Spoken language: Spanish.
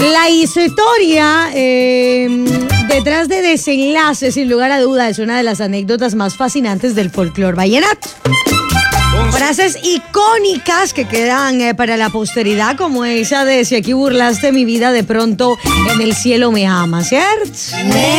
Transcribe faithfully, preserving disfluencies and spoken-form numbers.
La historia eh, detrás de Desenlace, sin lugar a duda, es una de las anécdotas más fascinantes del folclore vallenato. Frases icónicas que quedan eh, para la posteridad, como esa de: si aquí burlaste mi vida, de pronto en el cielo me ama, ¿cierto?